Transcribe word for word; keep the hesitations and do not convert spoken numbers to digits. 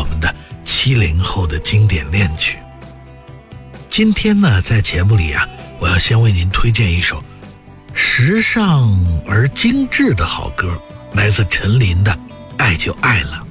们的七零后的经典恋曲。今天呢，在节目里啊，我要先为您推荐一首时尚而精致的好歌，来自陈琳的《爱就爱了》。